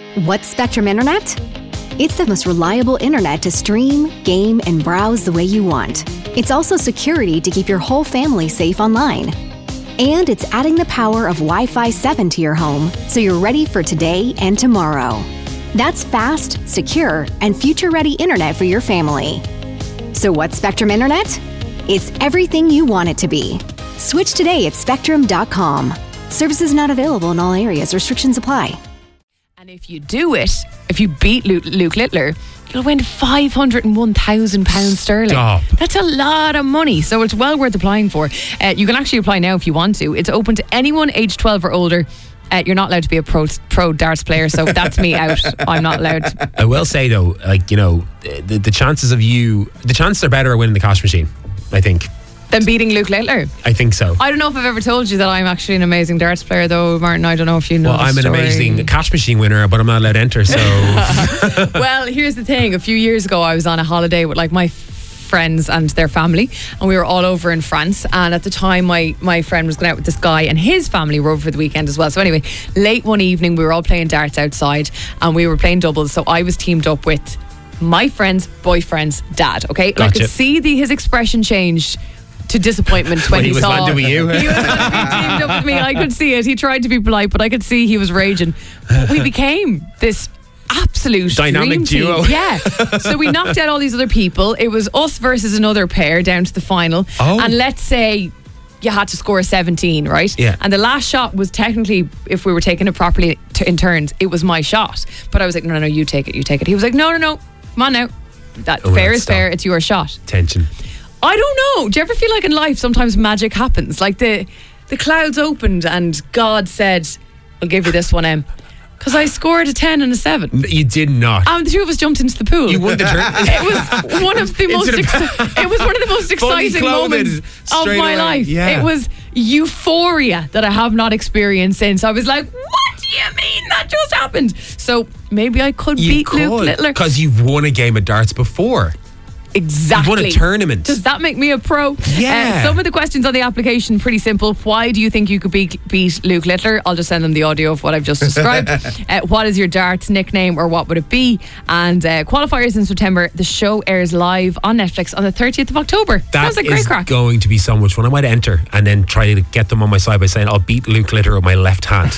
What's Spectrum Internet? It's the most reliable internet to stream, game, and browse the way you want. It's also security to keep your whole family safe online. And it's adding the power of Wi-Fi 7 to your home, so you're ready for today and tomorrow. That's fast, secure, and future-ready internet for your family. So what's Spectrum Internet? It's everything you want it to be. Switch today at spectrum.com. Services not available in all areas. Restrictions apply. And if you do it, if you beat Luke Littler, you'll win £501,000 sterling. Stop. That's a lot of money, so it's well worth applying for. You can actually apply now if you want to. It's open to anyone aged 12 or older. You're not allowed to be a pro darts player, so that's me out. I'm not allowed. I will say though, the chances are better of winning the cash machine, I think. Than beating Luke Littler? I think so. I don't know if I've ever told you that I'm actually an amazing darts player, though, Martin. I don't know if you know. Well, I'm an amazing cash machine winner, but I'm not allowed to enter, so. Well, here's the thing. A few years ago, I was on a holiday with my friends and their family, and we were all over in France. And at the time, my friend was going out with this guy, and his family were over for the weekend as well. So anyway, late one evening, we were all playing darts outside, and we were playing doubles. So I was teamed up with my friend's boyfriend's dad. Okay, Gotcha. And I could see his expression changed to disappointment when he was saw landed with you. he was going to be teamed up with me. I could see it. He tried to be polite, but I could see he was raging. But we became this absolute dynamic dream team. duo. Yeah. So we knocked out all these other people. It was us versus another pair down to the final. Oh. And let's say you had to score 17, right? Yeah. And the last shot was technically, if we were taking it properly in turns, it was my shot. But I was like, no, you take it. He was like, no, come on now. Fair is fair. It's your shot. Tension. I don't know. Do you ever feel like in life sometimes magic happens? Like the clouds opened and God said, I'll give you this one, Em. Because I scored a 10 and a 7. You did not. And the two of us jumped into the pool. You won the turn. It was one of the most exciting moments of my life. Yeah. It was euphoria that I have not experienced since. I was like, what do you mean that just happened? So maybe I could beat Luke Littler. Because you've won a game of darts before. Exactly. You've won a tournament. Does that make me a pro? Yeah. Some of the questions on the application, pretty simple. Why do you think you could beat Luke Littler? I'll just send them the audio of what I've just described. What is your darts nickname, or what would it be? And qualifiers in September. The show airs live on Netflix on the 30th of October. Sounds like great crack. Going to be so much fun. I might enter and then try to get them on my side by saying I'll beat Luke Littler with my left hand.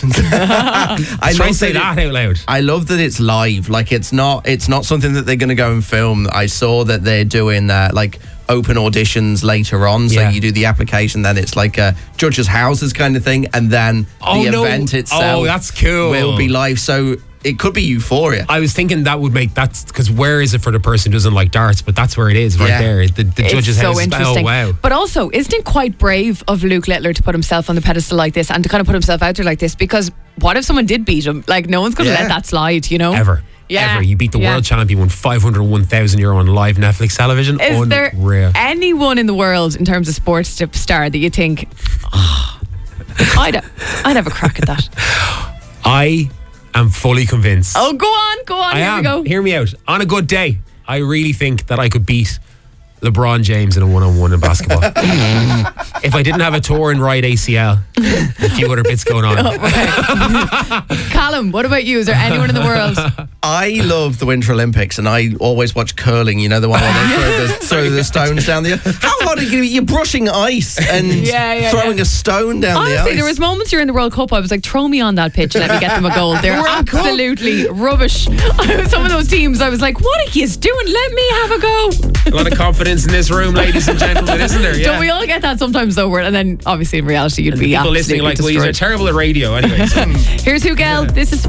I try to say that out loud. I love that it's live. Like it's not something that they're going to go and film. I saw that they're doing open auditions later on. So you do the application, then it's like a judges' houses kind of thing, and then the event itself that's cool. will be live. So it could be euphoria. I was thinking that would make that's because where is it for the person who doesn't like darts? But that's where it is, right there. The judges' so house. Interesting. Oh wow! But also, isn't it quite brave of Luke Littler to put himself on the pedestal like this and to kind of put himself out there like this? Because what if someone did beat him? Like, no one's going to let that slide, you know? Ever. You beat the world champion, won €501,000 on live Netflix television. Is there anyone in the world in terms of sports star that you think, I'd have a crack at that? I am fully convinced. Oh, go on. Here we go. Hear me out. On a good day, I really think that I could beat LeBron James in a one-on-one in basketball. If I didn't have a torn right ACL, a few other bits going on. Callum, what about you? Is there anyone in the world? I love the Winter Olympics, and I always watch curling. You know, the one where they throw the stones down the ice. How hard are you brushing ice and throwing a stone down the ice? Honestly, there was moments during the World Cup I was like, throw me on that pitch and let me get them a goal. They're absolutely rubbish. Some of those teams, I was like, what are you doing? Let me have a go. A lot of confidence in this room, ladies and gentlemen, isn't there? Yeah. Don't we all get that sometimes though? And then obviously in reality you'd be people listening like, well, you're terrible at radio anyway. Here's Hugel. This is